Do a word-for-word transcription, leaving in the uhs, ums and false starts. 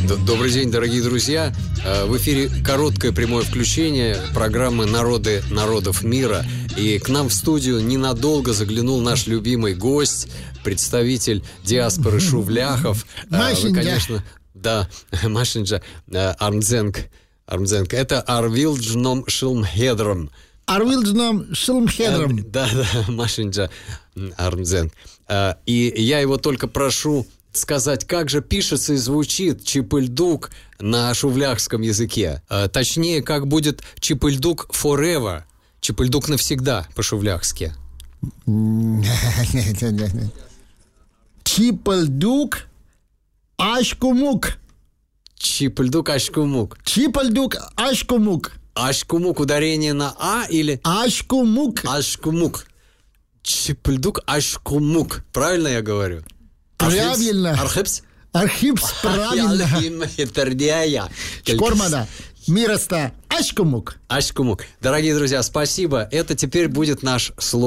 Добрый день, дорогие друзья. В эфире короткое прямое включение программы «Народы народов мира». И к нам в студию ненадолго заглянул наш любимый гость, представитель диаспоры шувляхов. Машинджа. Вы, конечно, да, Машинджа Армдзенг. Армдзенг. Это Арвилджном Шилмхедром. Арвилджном Шилмхедром. Да, да, Машинджа Армдзенг. И я его только прошу сказать, как же пишется и звучит Чипыльдук на шувляхском языке. А, точнее, как будет Чипыльдук forever. Чипыльдук навсегда по-шувляхски. Чипыльдук ашкумук. Чипыльдук ашкумук. Чипыльдук ашкумук. Ашкумук, ударение на А или... Ашкумук. Ашкумук. Чипыльдук ашкумук. Правильно я говорю? Правильно. Архипс? Архипс, правильно. Шкормада. Мироста. Ашкумук. Ашкумук. Дорогие друзья, спасибо. Это теперь будет наш слог.